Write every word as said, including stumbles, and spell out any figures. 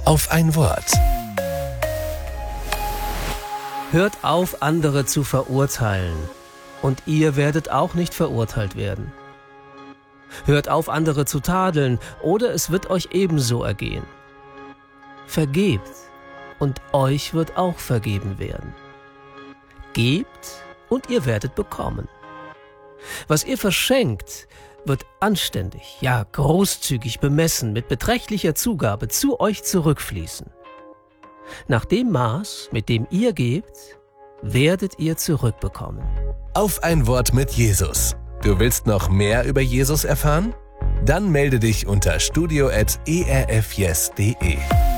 auf ein Wort. Hört auf, andere zu verurteilen, und ihr werdet auch nicht verurteilt werden. Hört auf, andere zu tadeln, oder es wird euch ebenso ergehen. Vergebt, und euch wird auch vergeben werden. Gebt, und ihr werdet bekommen. Was ihr verschenkt, wird anständig, ja großzügig bemessen, mit beträchtlicher Zugabe zu euch zurückfließen. Nach dem Maß, mit dem ihr gebt, werdet ihr zurückbekommen. Auf ein Wort mit Jesus. Du willst noch mehr über Jesus erfahren? Dann melde dich unter studio at e r f yes punkt de.